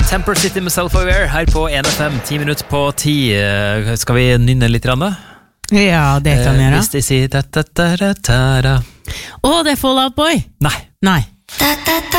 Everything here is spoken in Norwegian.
Temper City med Self-Aware her på 1FM, 10 minutter på 10. Skal vi nynne litt grann da? Ja, det kan vi gjøre. Hvis de sier da-da-da-da-da. Det er Fall Out Boy. Nei. Nei.